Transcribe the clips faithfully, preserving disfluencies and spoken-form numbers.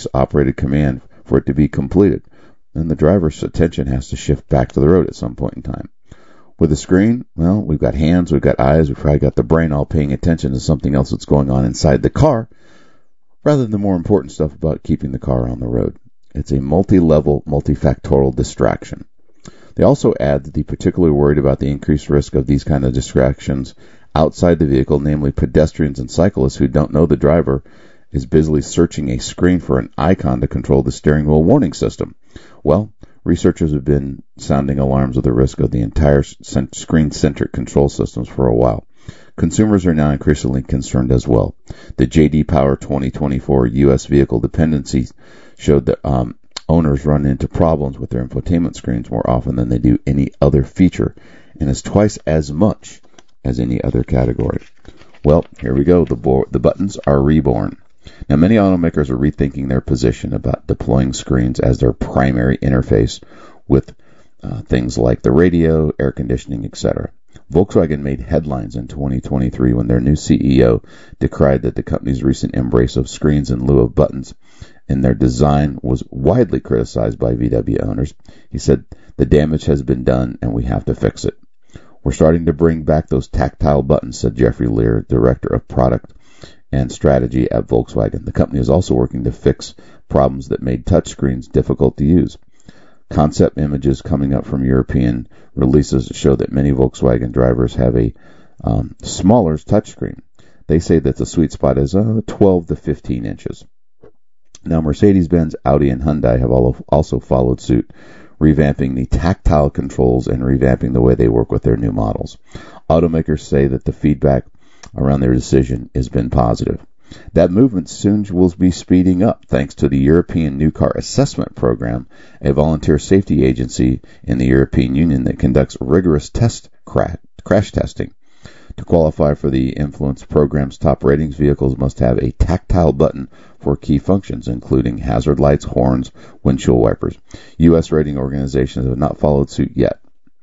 operated command for it to be completed. Then the driver's attention has to shift back to the road at some point in time. With a screen, well, we've got hands, we've got eyes, we've probably got the brain all paying attention to something else that's going on inside the car, rather than the more important stuff about keeping the car on the road. It's a multi-level, multifactorial distraction. They also add that they're particularly worried about the increased risk of these kind of distractions outside the vehicle, namely pedestrians and cyclists who don't know the driver is busily searching a screen for an icon to control the steering wheel warning system. Well, researchers have been sounding alarms of the risk of the entire screen-centric control systems for a while. Consumers are now increasingly concerned as well. The J D Power twenty twenty-four U S vehicle dependency showed that um, owners run into problems with their infotainment screens more often than they do any other feature, and is twice as much as any other category. Well, here we go. The, bo- the buttons are reborn. Now, many automakers are rethinking their position about deploying screens as their primary interface with uh, things like the radio, air conditioning, et cetera. Volkswagen made headlines in twenty twenty-three when their new C E O decried that the company's recent embrace of screens in lieu of buttons in their design was widely criticized by V W owners. He said, "The damage has been done and we have to fix it. We're starting to bring back those tactile buttons," said Jeffrey Lear, Director of Product and Strategy at Volkswagen. The company is also working to fix problems that made touchscreens difficult to use. Concept images coming up from European releases show that many Volkswagen drivers have a um, smaller touchscreen. They say that the sweet spot is uh, twelve to fifteen inches. Now, Mercedes-Benz, Audi, and Hyundai have all also followed suit, revamping the tactile controls and revamping the way they work with their new models. Automakers say that the feedback around their decision has been positive. That movement soon will be speeding up thanks to the European New Car Assessment Program, a volunteer safety agency in the European Union that conducts rigorous test crash, crash testing. To qualify for the Influence program's top ratings, vehicles must have a tactile button for key functions, including hazard lights, horns, windshield wipers. U S rating organizations have not followed suit yet.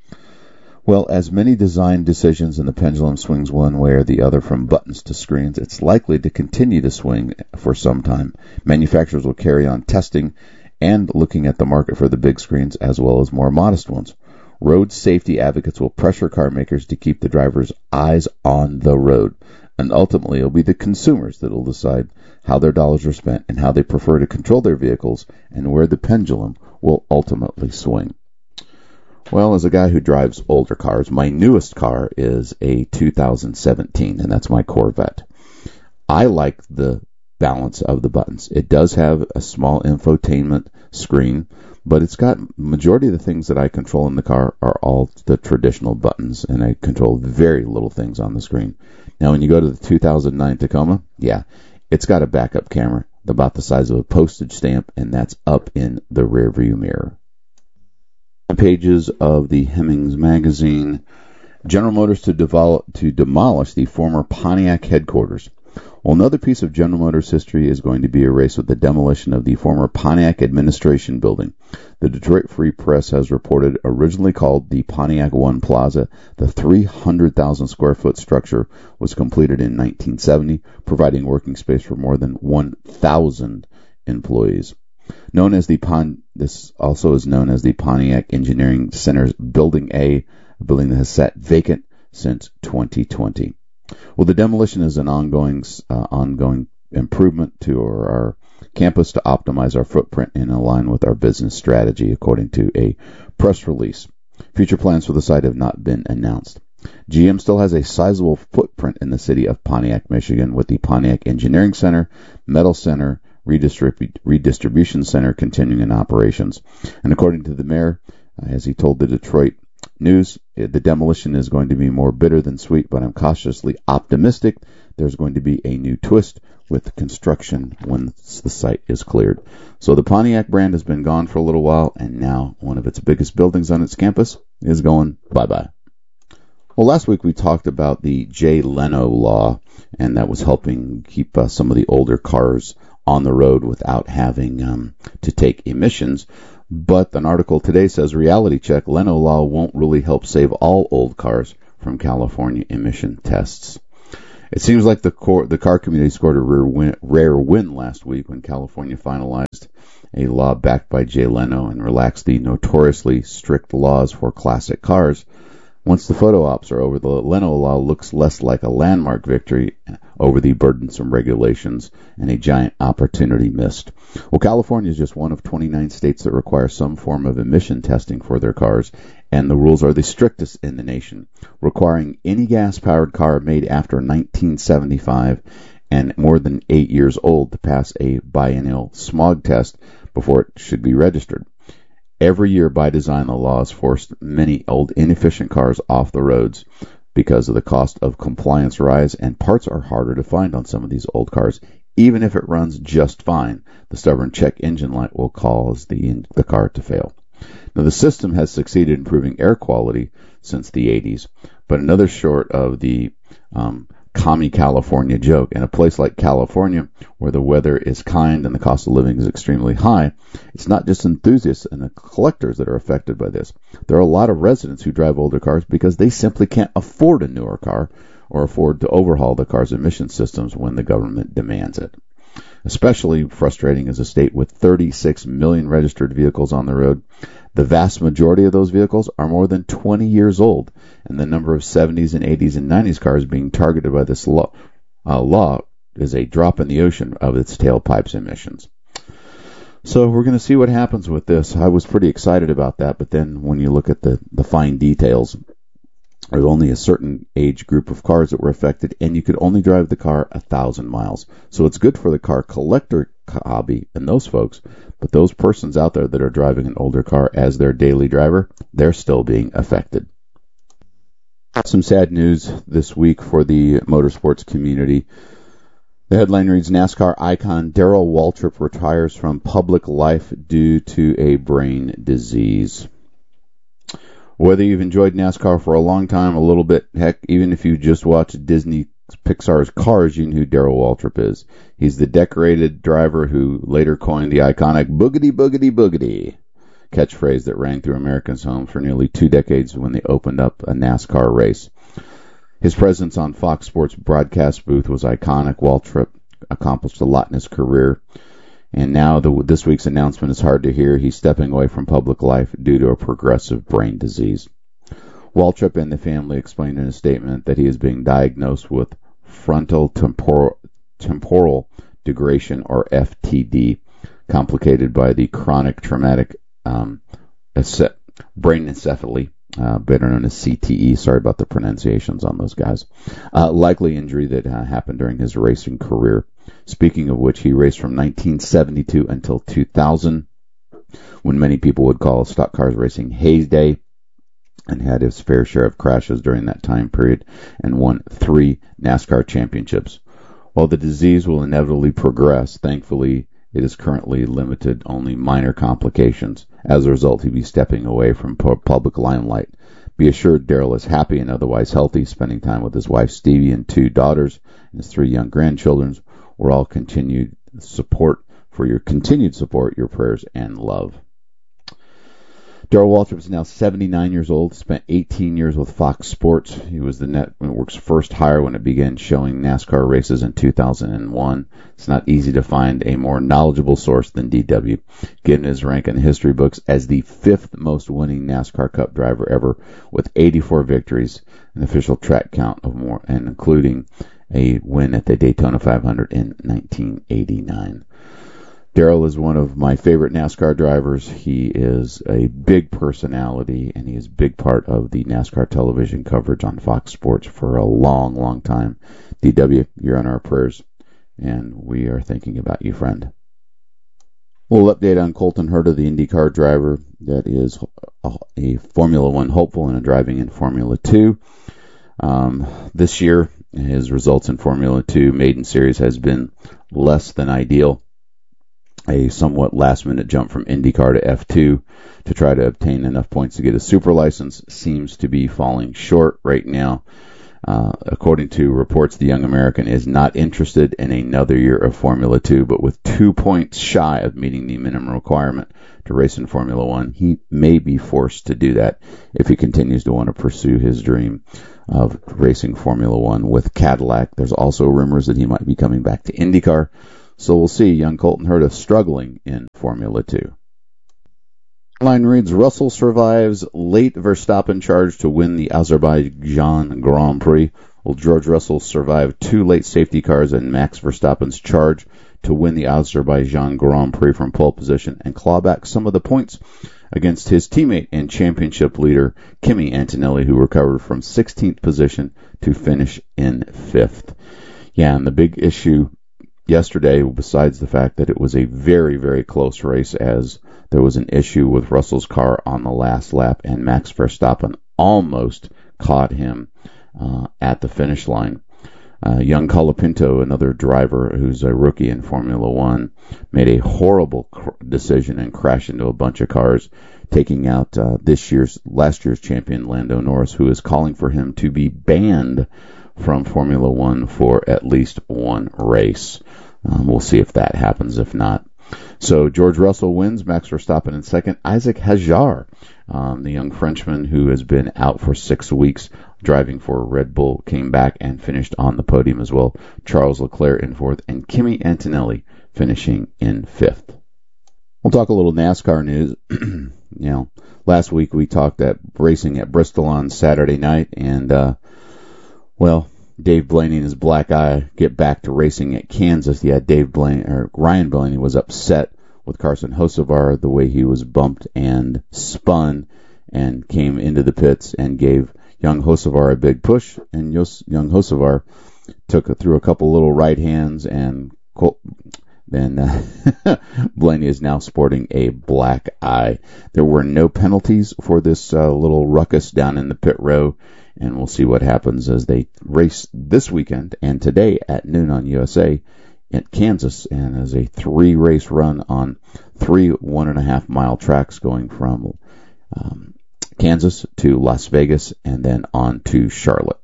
Well, as many design decisions and the pendulum swings one way or the other from buttons to screens, it's likely to continue to swing for some time. Manufacturers will carry on testing and looking at the market for the big screens as well as more modest ones. Road safety advocates will pressure car makers to keep the driver's eyes on the road. And ultimately, it'll be the consumers that will decide how their dollars are spent and how they prefer to control their vehicles and where the pendulum will ultimately swing. Well, as a guy who drives older cars, my newest car is a two thousand seventeen, and that's my Corvette. I like the balance of the buttons. It does have a small infotainment screen, but it's got majority of the things that I control in the car are all the traditional buttons, and I control very little things on the screen. Now, when you go to the two thousand nine Tacoma, yeah, it's got a backup camera about the size of a postage stamp, and that's up in the rearview mirror. Pages of the Hemmings magazine. General Motors to, devol- to demolish the former Pontiac headquarters. Well, another piece of General Motors history is going to be erased with the demolition of the former Pontiac administration building. The Detroit Free Press has reported, originally called the Pontiac One Plaza, the three hundred thousand square foot structure was completed in nineteen seventy, providing working space for more than one thousand employees. Known as the Pon, this also is known as the Pontiac Engineering Center's Building A, a building that has sat vacant since twenty twenty. Well, the demolition is an ongoing, uh, ongoing improvement to our, our campus to optimize our footprint and align with our business strategy, according to a press release. Future plans for the site have not been announced. G M still has a sizable footprint in the city of Pontiac, Michigan, with the Pontiac Engineering Center, Metal Center, Redistrib- Redistribution Center continuing in operations. And according to the mayor, uh, as he told the Detroit News, the demolition is going to be more bitter than sweet, but I'm cautiously optimistic there's going to be a new twist with construction once the site is cleared. So the Pontiac brand has been gone for a little while, and now one of its biggest buildings on its campus is going bye-bye. Well, last week we talked about the Jay Leno law, and that was helping keep uh, some of the older cars on the road without having um, to take emissions. But an article today says, reality check, Leno law won't really help save all old cars from California emission tests. It seems like the, cor- the car community scored a rare win-, rare win last week when California finalized a law backed by Jay Leno and relaxed the notoriously strict laws for classic cars. Once the photo ops are over, the Leno law looks less like a landmark victory over the burdensome regulations and a giant opportunity missed. Well, California is just one of twenty-nine states that require some form of emission testing for their cars, and the rules are the strictest in the nation, requiring any gas-powered car made after nineteen seventy-five and more than eight years old to pass a biennial smog test before it should be registered. Every year, by design, the law has forced many old, inefficient cars off the roads because of the cost of compliance rise, and parts are harder to find on some of these old cars. Even if it runs just fine, the stubborn check engine light will cause the, the car to fail. Now, the system has succeeded in improving air quality since the eighties, but another short of the um, commie California joke. In a place like California, where the weather is kind and the cost of living is extremely high, it's not just enthusiasts and the collectors that are affected by this. There are a lot of residents who drive older cars because they simply can't afford a newer car or afford to overhaul the car's emission systems when the government demands it. Especially frustrating is a state with thirty-six million registered vehicles on the road. The vast majority of those vehicles are more than twenty years old, and the number of seventies and eighties and nineties cars being targeted by this law, uh, law is a drop in the ocean of its tailpipes emissions. So we're going to see what happens with this. I was pretty excited about that, but then when you look at the, the fine details, there's only a certain age group of cars that were affected, and you could only drive the car a thousand miles. So it's good for the car collector hobby and those folks, but those persons out there that are driving an older car as their daily driver, they're still being affected. Some sad news this week for the motorsports community. The headline reads, NASCAR icon Darrell Waltrip retires from public life due to a brain disease. Whether you've enjoyed NASCAR for a long time, a little bit, heck, even if you just watched Disney Pixar's Cars, you know who Darrell Waltrip is. He's the decorated driver who later coined the iconic boogity boogity boogity catchphrase that rang through Americans' homes for nearly two decades when they opened up a NASCAR race. His presence on Fox Sports broadcast booth was iconic. Waltrip accomplished a lot in his career, and now the, this week's announcement is hard to hear. He's stepping away from public life due to a progressive brain disease. Waltrip and the family explained in a statement that he is being diagnosed with frontal temporal, temporal degradation, or F T D, complicated by the chronic traumatic um, brain encephaly, uh, better known as C T E. Sorry about the pronunciations on those guys. Uh, likely injury that uh, happened during his racing career. Speaking of which, he raced from nineteen seventy-two until two thousand, when many people would call stock cars racing heyday, and had his fair share of crashes during that time period, and won three NASCAR championships. While the disease will inevitably progress, thankfully it is currently limited only minor complications. As a result, he'll be stepping away from public limelight. Be assured Darrell is happy and otherwise healthy, spending time with his wife Stevie and two daughters and his three young grandchildren. We're all continued support for your continued support, your prayers, and love. Darrell Waltrip is now seventy-nine years old, spent eighteen years with Fox Sports. He was the network's first hire when it began showing NASCAR races in two thousand one. It's not easy to find a more knowledgeable source than D W, given his rank in the history books as the fifth most winning NASCAR Cup driver ever, with eighty-four victories, an official track count of more, and including a win at the Daytona five hundred in nineteen eighty-nine. Darrell is one of my favorite NASCAR drivers. He is a big personality, and he is a big part of the NASCAR television coverage on Fox Sports for a long, long time. D W, you're on our prayers, and we are thinking about you, friend. We'll update on Colton Herta, the IndyCar driver that is a, a Formula One hopeful and driving in Formula Two. Um, this year, his results in Formula Two maiden series has been less than ideal. A somewhat last-minute jump from IndyCar to F two to try to obtain enough points to get a super license seems to be falling short right now. Uh, according to reports, the young American is not interested in another year of Formula Two, but with two points shy of meeting the minimum requirement to race in Formula One, he may be forced to do that if he continues to want to pursue his dream of racing Formula One with Cadillac. There's also rumors that he might be coming back to IndyCar, so we'll see. Young Colton Herta struggling in Formula Two. Line reads, Russell survives late Verstappen charge to win the Azerbaijan Grand Prix. Well, George Russell survived two late safety cars and Max Verstappen's charge to win the Azerbaijan Grand Prix from pole position and claw back some of the points against his teammate and championship leader Kimi Antonelli, who recovered from sixteenth position to finish in fifth. Yeah, and the big issue yesterday, besides the fact that it was a very, very close race, as there was an issue with Russell's car on the last lap, and Max Verstappen almost caught him uh, at the finish line. Uh, young Colapinto, another driver who's a rookie in Formula One, made a horrible cr- decision and crashed into a bunch of cars, taking out uh, this year's, last year's champion Lando Norris, who is calling for him to be banned from Formula One for at least one race. Um, we'll see if that happens. If not, so George Russell wins, Max Verstappen in second. Isaac Hadjar, um, the young Frenchman who has been out for six weeks driving for Red Bull, came back and finished on the podium as well. Charles Leclerc in fourth, and Kimi Antonelli finishing in fifth. We'll talk a little NASCAR news. You know, last week we talked at racing at Bristol on Saturday night, and uh, well, Dave Blaney and his black eye get back to racing at Kansas. Yeah, Dave Blaney or Ryan Blaney was upset with Carson Hocevar the way he was bumped and spun, and came into the pits and gave young Hocevar a big push. And young Hocevar took through a couple little right hands, and then uh, Blaney is now sporting a black eye. There were no penalties for this uh, little ruckus down in the pit row. And we'll see what happens as they race this weekend and today at noon on U S A at Kansas, and as a three-race run on three one-and-a-half-mile tracks going from um, Kansas to Las Vegas and then on to Charlotte.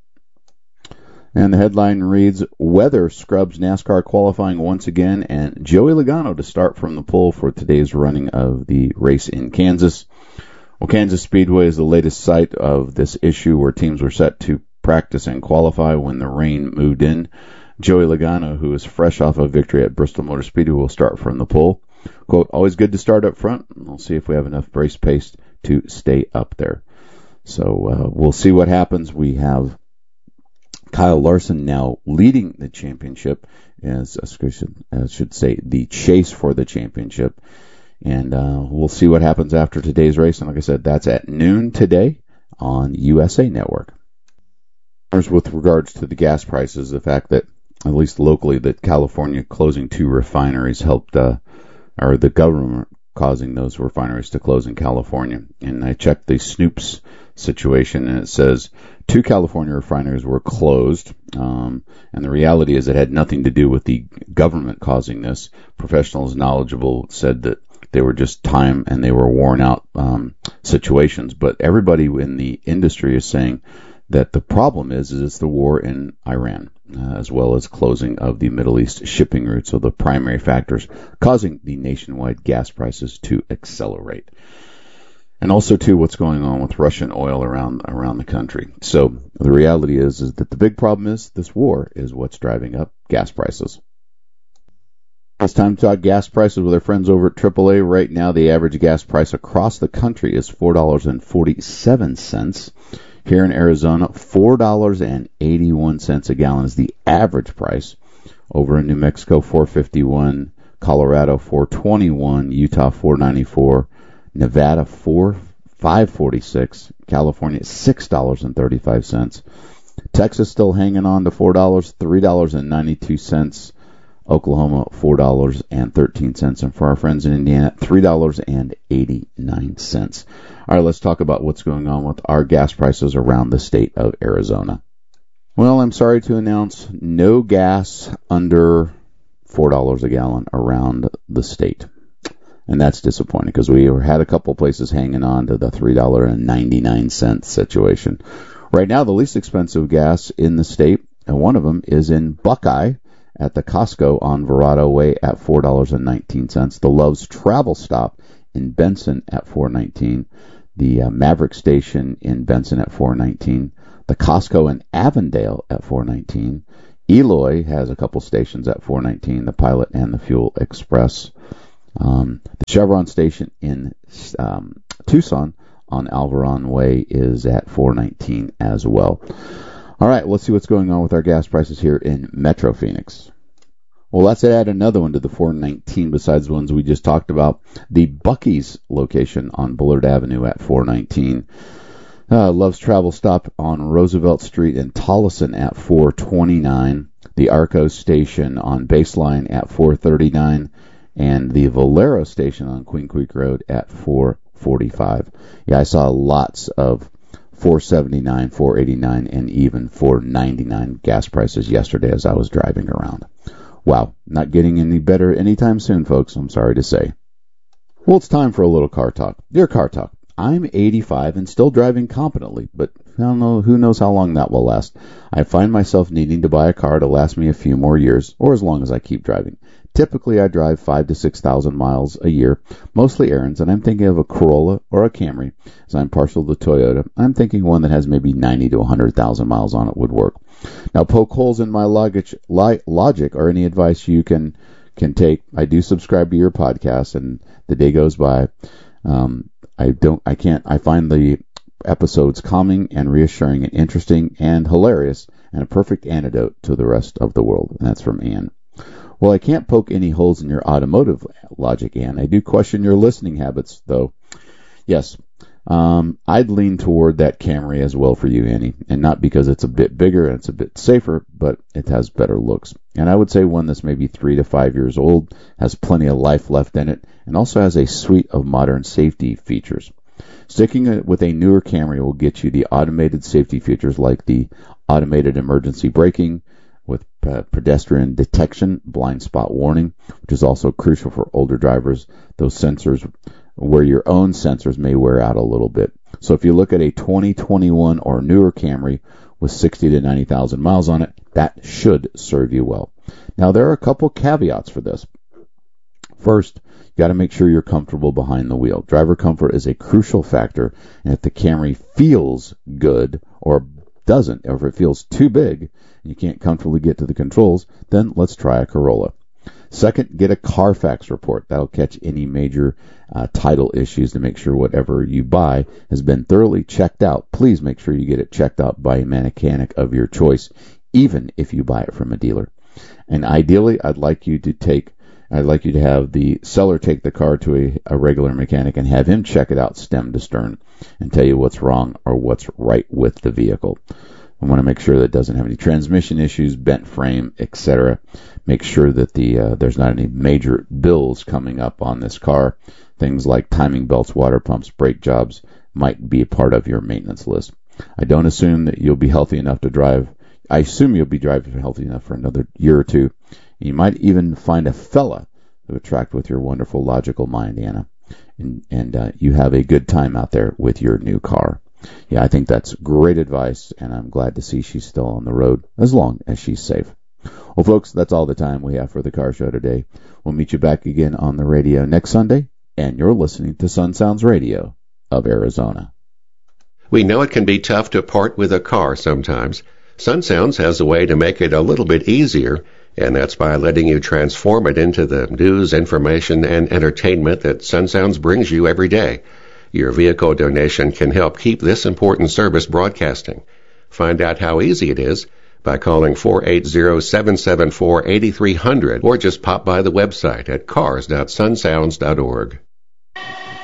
And the headline reads, Weather scrubs NASCAR qualifying once again, and Joey Logano to start from the pole for today's running of the race in Kansas. Well, Kansas Speedway is the latest site of this issue, where teams were set to practice and qualify when the rain moved in. Joey Logano, who is fresh off a victory at Bristol Motor Speedway, will start from the pole. Quote, always good to start up front. We'll see if we have enough race pace to stay up there. So uh, we'll see what happens. We have Kyle Larson now leading the championship, as I should, I should say, the chase for the championship. And uh, we'll see what happens after today's race. And like I said, that's at noon today on U S A Network. With regards to the gas prices, the fact that, at least locally, that California closing two refineries helped, uh, or the government causing those refineries to close in California. And I checked the Snoops situation, and it says two California refineries were closed. Um, and the reality is it had nothing to do with the government causing this. Professionals knowledgeable said that they were just time and they were worn out um, situations. But everybody in the industry is saying that the problem is, is it's the war in Iran, uh, as well as closing of the Middle East shipping routes, are the primary factors causing the nationwide gas prices to accelerate. And also, too, what's going on with Russian oil around around the country. So the reality is, is that the big problem is this war is what's driving up gas prices. It's time to talk gas prices with our friends over at triple A. Right now, the average gas price across the country is four dollars and forty-seven cents. Here in Arizona, four dollars and eighty-one cents a gallon is the average price. Over in New Mexico, four dollars and fifty-one cents. Colorado, four dollars and twenty-one cents. Utah, four dollars and ninety-four cents. Nevada, four dollars and five forty-six. California, six dollars and thirty-five cents. Texas still hanging on to four dollars, three dollars and ninety-two cents. Oklahoma, four dollars and thirteen cents. And for our friends in Indiana, three dollars and eighty-nine cents. All right, let's talk about what's going on with our gas prices around the state of Arizona. Well, I'm sorry to announce no gas under four dollars a gallon around the state. And that's disappointing because we had a couple places hanging on to the three dollars and ninety-nine cents situation. Right now, the least expensive gas in the state, and one of them is in Buckeye at the Costco on Verrado Way at four dollars and nineteen cents. The Love's Travel Stop in Benson at four dollars and nineteen cents. The uh, Maverick Station in Benson at four dollars and nineteen cents. The Costco in Avondale at four dollars and nineteen cents. Eloy has a couple stations at four dollars and nineteen cents, the Pilot and the Fuel Express. Um, the Chevron station in um, Tucson on Alvaron Way is at four dollars and nineteen cents as well. All right, let's see what's going on with our gas prices here in Metro Phoenix. Well, let's add another one to the four dollars and nineteen cents besides the ones we just talked about. The Buc-ee's location on Bullard Avenue at four dollars and nineteen cents. Uh, Love's Travel Stop on Roosevelt Street in Tolleson at four dollars and twenty-nine cents. The Arcos Station on Baseline at four dollars and thirty-nine cents. And the Valero Station on Queen Creek Road at four dollars and forty-five cents. Yeah, I saw lots of four dollars and seventy-nine cents, four dollars and eighty-nine cents, and even four dollars and ninety-nine cents gas prices yesterday as I was driving around. Wow, not getting any better anytime soon, folks, I'm sorry to say. Well, it's time for a little car talk. Dear Car Talk, I'm eighty-five and still driving competently, but I don't know, who knows how long that will last. I find myself needing to buy a car to last me a few more years, or as long as I keep driving. Typically, I drive five to six thousand miles a year, mostly errands, and I'm thinking of a Corolla or a Camry, as I'm partial to Toyota. I'm thinking one that has maybe ninety to one hundred thousand miles on it would work. Now, poke holes in my logic, logic or any advice you can can take. I do subscribe to your podcast, and the day goes by. Um, I don't, I can't, I find the episodes calming and reassuring and interesting and hilarious and a perfect antidote to the rest of the world. And that's from Ann. Well, I can't poke any holes in your automotive logic, Ann. I do question your listening habits, though. Yes, um, I'd lean toward that Camry as well for you, Annie. And not because it's a bit bigger and it's a bit safer, but it has better looks. And I would say one that's maybe three to five years old, has plenty of life left in it, and also has a suite of modern safety features. Sticking with a newer Camry will get you the automated safety features like the automated emergency braking with uh, pedestrian detection, blind spot warning, which is also crucial for older drivers. Those sensors, where your own sensors may wear out a little bit. So if you look at a twenty twenty-one or newer Camry with sixty to ninety thousand miles on it, that should serve you well. Now, there are a couple caveats for this. First, you got to make sure you're comfortable behind the wheel. Driver comfort is a crucial factor, and if the Camry feels good or doesn't, or if it feels too big and you can't comfortably get to the controls, then let's try a Corolla. Second, get a Carfax report. That'll catch any major uh, title issues to make sure whatever you buy has been thoroughly checked out. Please make sure you get it checked out by a mechanic of your choice, even if you buy it from a dealer. And ideally, I'd like you to take I'd like you to have the seller take the car to a, a regular mechanic and have him check it out stem to stern and tell you what's wrong or what's right with the vehicle. I want to make sure that it doesn't have any transmission issues, bent frame, et cetera. Make sure that the uh, there's not any major bills coming up on this car. Things like timing belts, water pumps, brake jobs might be a part of your maintenance list. I don't assume that you'll be healthy enough to drive. I assume you'll be driving healthy enough for another year or two. You might even find a fella to attract with your wonderful logical mind, Anna. And, and uh, you have a good time out there with your new car. Yeah, I think that's great advice, and I'm glad to see she's still on the road as long as she's safe. Well, folks, that's all the time we have for the car show today. We'll meet you back again on the radio next Sunday, and you're listening to Sun Sounds Radio of Arizona. We know it can be tough to part with a car sometimes. Sun Sounds has a way to make it a little bit easier, and that's by letting you transform it into the news, information, and entertainment that Sun Sounds brings you every day. Your vehicle donation can help keep this important service broadcasting. Find out how easy it is by calling four eight zero, seven seven four, eight three zero zero or just pop by the website at cars dot sun sounds dot org.